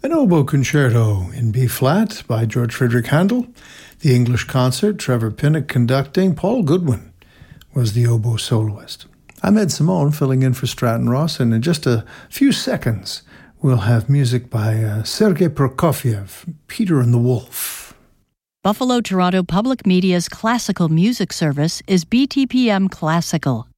An oboe concerto in B-flat by George Friedrich Handel. The English concert, Trevor Pinnock conducting. Paul Goodwin was the oboe soloist. I'm Ed Simone, filling in for Stratton Ross, and in just a few seconds, we'll have music by Sergei Prokofiev, Peter and the Wolf. Buffalo Toronto Public Media's classical music service is BTPM Classical.